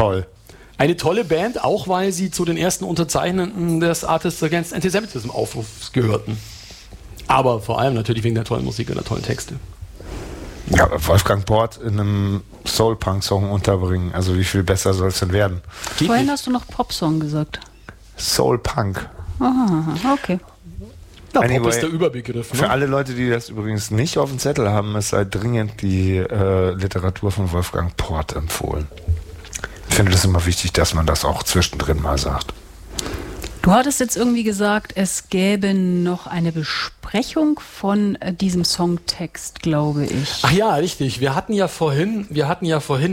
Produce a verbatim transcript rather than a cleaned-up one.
Toll. Eine tolle Band, auch weil sie zu den ersten Unterzeichnenden des Artists Against Antisemitism-Aufrufs gehörten. Aber vor allem natürlich wegen der tollen Musik und der tollen Texte. Ja, Wolfgang Port in einem Soul-Punk-Song unterbringen. Also wie viel besser soll es denn werden? Geht Vorhin nicht. hast du noch Popsong gesagt. Soul-Punk. Aha, okay. Na, Anyway, Pop ist der Überbegriff. Ne? Für alle Leute, die das übrigens nicht auf dem Zettel haben, es sei dringend die äh, Literatur von Wolfgang Port empfohlen. Ich finde das immer wichtig, dass man das auch zwischendrin mal sagt. Du hattest jetzt irgendwie gesagt, es gäbe noch eine Besprechung von äh, diesem Songtext, glaube ich. Ach ja, richtig. Wir hatten ja vorhin, wir hatten ja vorhin